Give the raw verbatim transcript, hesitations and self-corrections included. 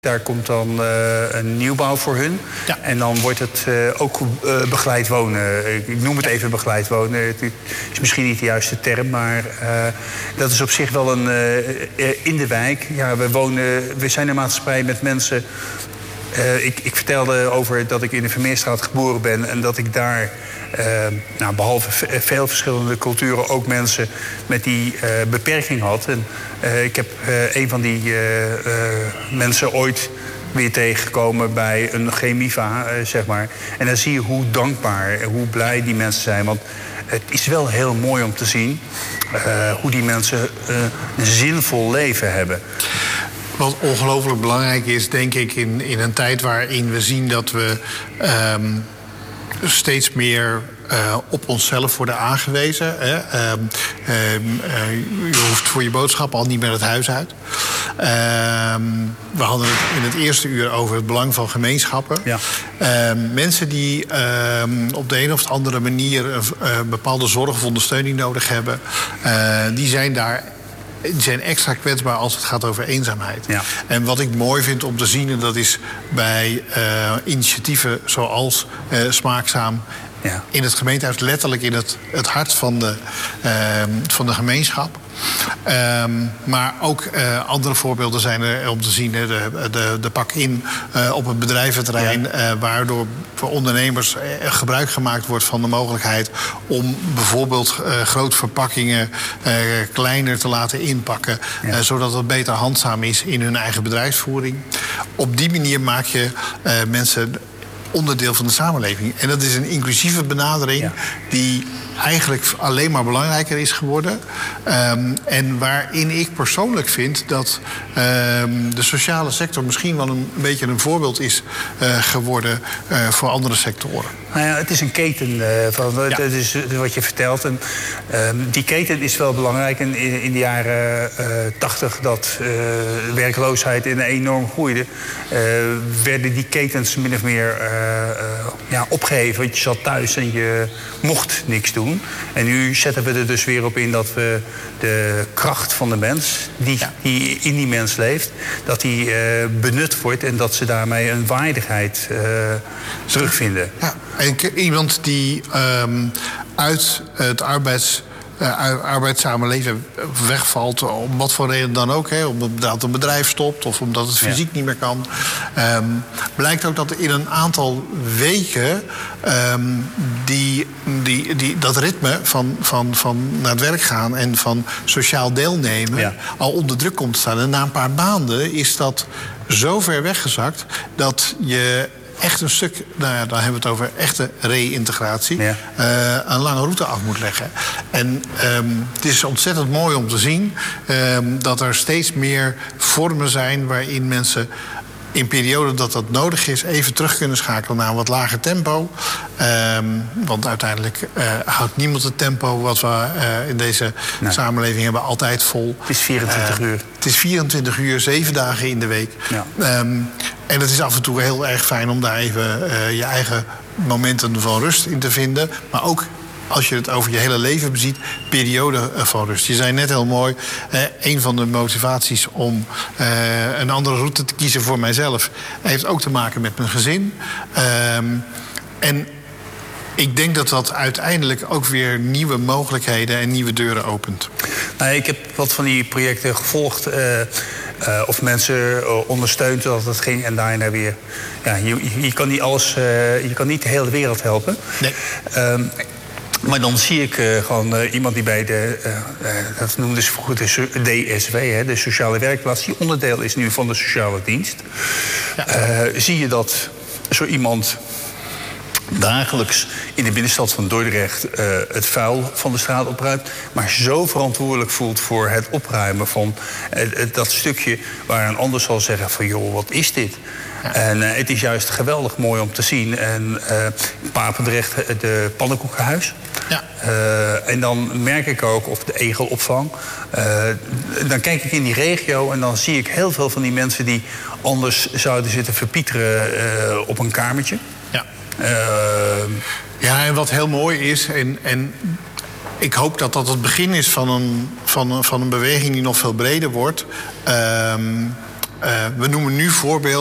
Daar komt dan uh, een nieuwbouw voor hun. Ja. En dan wordt het uh, ook uh, begeleid wonen. Ik, ik noem het even begeleid wonen. Het is misschien niet de juiste term, maar uh, dat is op zich wel een... Uh, in de wijk, ja, we wonen... We zijn een maatschappij met mensen... Uh, ik, ik vertelde over dat ik in de Vermeerstraat geboren ben... en dat ik daar, uh, nou, behalve veel verschillende culturen... ook mensen met die uh, beperking had. En, uh, ik heb uh, een van die uh, uh, mensen ooit weer tegengekomen bij een Chemiva, uh, zeg maar. En dan zie je hoe dankbaar en hoe blij die mensen zijn. Want het is wel heel mooi om te zien uh, hoe die mensen uh, een zinvol leven hebben. Wat ongelooflijk belangrijk is, denk ik, in, in een tijd waarin we zien dat we um, steeds meer uh, op onszelf worden aangewezen. Hè? Um, um, uh, je hoeft voor je boodschap al niet meer het huis uit. Um, we hadden het in het eerste uur over het belang van gemeenschappen. Ja. Um, mensen die um, op de een of andere manier een uh, bepaalde zorg of ondersteuning nodig hebben, uh, die zijn daar... Die zijn extra kwetsbaar als het gaat over eenzaamheid. Ja. En wat ik mooi vind om te zien, en dat is bij uh, initiatieven zoals uh, Smaakzaam... Ja. in het gemeentehuis, letterlijk in het, het hart van de, uh, van de gemeenschap. Um, maar ook uh, andere voorbeelden zijn er om te zien. Hè, de, de, de pak-in uh, op het bedrijventerrein... Ja. Uh, waardoor voor ondernemers uh, gebruik gemaakt wordt van de mogelijkheid... om bijvoorbeeld uh, grote verpakkingen uh, kleiner te laten inpakken... Ja. Uh, zodat het beter handzaam is in hun eigen bedrijfsvoering. Op die manier maak je uh, mensen... onderdeel van de samenleving. En dat is een inclusieve benadering... Ja. die eigenlijk alleen maar belangrijker is geworden. Um, en waarin ik persoonlijk vind dat um, de sociale sector... misschien wel een, een beetje een voorbeeld is uh, geworden uh, voor andere sectoren. Nou ja, het is een keten. Uh, van, ja. Dat is wat je vertelt. En, uh, die keten is wel belangrijk. En in, in de jaren tachtig uh, dat uh, de werkloosheid enorm groeide... Uh, werden die ketens min of meer uh, uh, ja, opgeheven. Want je zat thuis en je mocht niks doen. En nu zetten we er dus weer op in dat we de kracht van de mens... die, ja. die in die mens leeft, dat die uh, benut wordt... en dat ze daarmee een waardigheid uh, terugvinden. Ja. En iemand die um, uit het arbeids, uh, arbeidszame leven wegvalt... om wat voor reden dan ook, hè, omdat een bedrijf stopt... of omdat het fysiek ja. niet meer kan... Um, blijkt ook dat in een aantal weken... Um, die, die, die, dat ritme van, van, van naar het werk gaan en van sociaal deelnemen... Ja. al onder druk komt te staan. En na een paar maanden is dat zo ver weggezakt... dat je... echt een stuk, nou ja, dan hebben we het over echte reïntegratie... Ja. Uh, een lange route af moet leggen. En um, het is ontzettend mooi om te zien... Um, dat er steeds meer vormen zijn waarin mensen... in perioden dat dat nodig is, even terug kunnen schakelen naar een wat lager tempo. Um, want uiteindelijk uh, houdt niemand het tempo wat we uh, in deze nee. samenleving hebben altijd vol. Het is vierentwintig uh, uur. Het is vierentwintig uur, zeven dagen in de week. Ja. Um, en het is af en toe heel erg fijn om daar even uh, je eigen momenten van rust in te vinden. Maar ook, als je het over je hele leven beziet, periode van rust. Je zei net heel mooi, eh, een van de motivaties om eh, een andere route te kiezen voor mijzelf... heeft ook te maken met mijn gezin. Um, en ik denk dat dat uiteindelijk ook weer nieuwe mogelijkheden en nieuwe deuren opent. Nou, ik heb wat van die projecten gevolgd... Uh, uh, of mensen uh, ondersteund dat het ging en daarna weer... Ja, je, je kan niet alles, uh, je kan niet de hele wereld helpen. Nee. Um, Maar dan zie ik uh, gewoon uh, iemand die bij de, uh, uh, dat noemden ze vroeger de D S W, hè, de sociale werkplaats, die onderdeel is nu van de sociale dienst. Ja. Uh, zie je dat zo iemand dagelijks in de binnenstad van Dordrecht uh, het vuil van de straat opruimt, maar zo verantwoordelijk voelt voor het opruimen van uh, dat stukje waar een ander zal zeggen van joh, wat is dit? Ja. En uh, het is juist geweldig mooi om te zien. En uh, Papendrecht, de pannenkoekenhuis. Ja. Uh, en dan merk ik ook, of de egelopvang. Uh, dan kijk ik in die regio en dan zie ik heel veel van die mensen die anders zouden zitten verpieteren uh, op een kamertje. Ja. Uh, ja, en wat heel mooi is, en, en ik hoop dat dat het begin is van een, van, een, van een beweging die nog veel breder wordt. Um, Uh, we noemen nu voorbeelden.